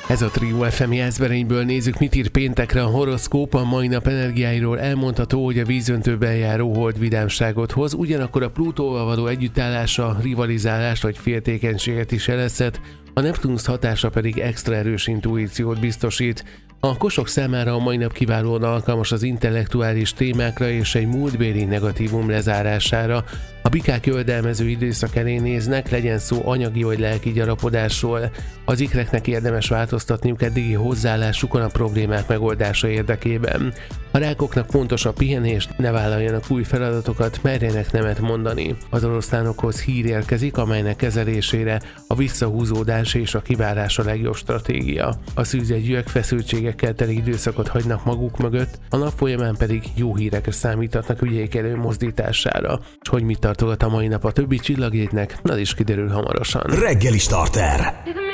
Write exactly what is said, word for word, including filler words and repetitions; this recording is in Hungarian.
Ez a Trio ef em Jászberényből. Nézzük, mit ír péntekre a horoszkóp. A mai nap energiáiról elmondható, hogy a vízöntőben járó hold vidámságot hoz, ugyanakkor a Plutóval való együttállása rivalizálást vagy féltékenységet is jelezhet, a Neptunusz hatása pedig extra erős intuíciót biztosít. A kosok számára a mai nap kiválóan alkalmas az intellektuális témákra és egy múltbéli negatívum lezárására. A bikák jövedelmező időszak elé néznek, legyen szó anyagi vagy lelki gyarapodásról. Az ikreknek érdemes változtatniuk eddigi hozzáállásukon a problémák megoldása érdekében. A rákoknak fontos a pihenés, ne vállaljanak új feladatokat, merjenek nemet mondani. Az oroszlánokhoz hír érkezik, amelynek kezelésére a visszahúzódás és a kivárás a legjobb stratégia. A szűzegyűek feszültségekkel teli időszakot hagynak maguk mögött, a nap folyamán pedig jó hírekre számíthatnak ügyeik előmozdítására. És hogy mit tartogat a mai nap a többi csillagjegynek, az is kiderül hamarosan. Reggeli Starter.